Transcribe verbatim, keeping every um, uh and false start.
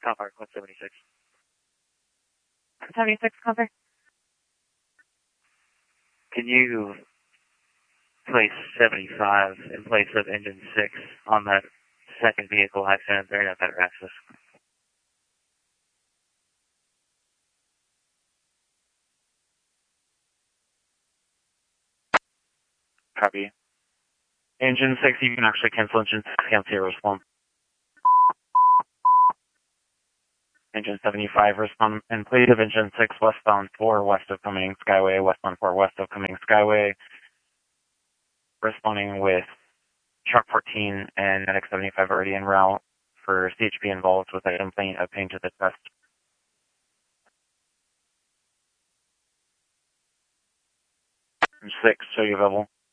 Copper, one seventy-six. seventy-six, copper. Can you place seventy-five in place of engine six on that second vehicle accident there at better access? Copy. Engine six, you can actually cancel engine six, can't see a response. Engine seventy-five, respond in place of engine six, westbound four, west of Cumming Skyway, westbound four, west of Cumming Skyway. Responding with Truck fourteen and Medic seventy-five already en route for C H P involved with a complaint of pain to the chest. six, show you available.